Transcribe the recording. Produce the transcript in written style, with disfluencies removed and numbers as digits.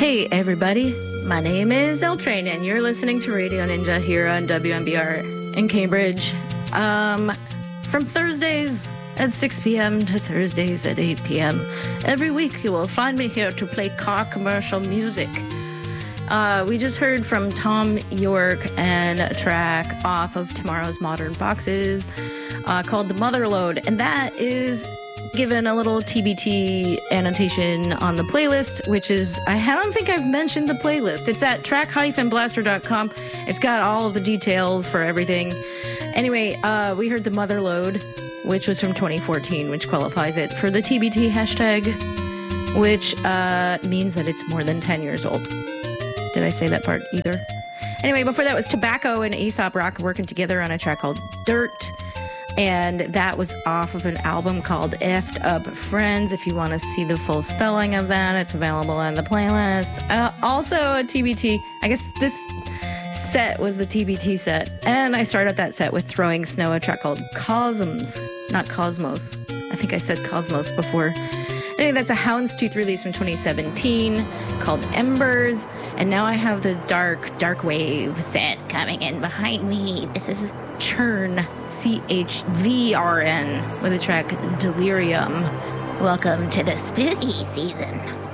Hey everybody, my name is L Train and you're listening to Radio Ninja here on WMBR in Cambridge. From Thursdays at 6 p.m. to Thursdays at 8 p.m. Every week you will find me here to play car commercial music. We just heard from Tom York and a track off of Tomorrow's Modern Boxes called The Motherload, and that is given a little TBT annotation on the playlist, which is, I don't think I've mentioned the playlist. It's at track-blaster.com. It's got all of the details for everything. Anyway, we heard The Motherload, which was from 2014, which qualifies it for the TBT hashtag, which means that it's more than 10 years old. Did I say that part either? Anyway, before that was Tobacco and Aesop Rock working together on a track called Dirt. And that was off of an album called Effed Up Friends. If you want to see the full spelling of that, it's available on the playlist. Also a TBT. I guess this set was the TBT set. And I started that set with Throwing Snow, a track called Cosms, not Cosmos. I think I said Cosmos before. Anyway, that's a Houndstooth release from 2017 called Embers. And now I have the Dark Wave set coming in behind me. This is Chvrn, Chvrn, with the track Delirium. Welcome to the spooky season.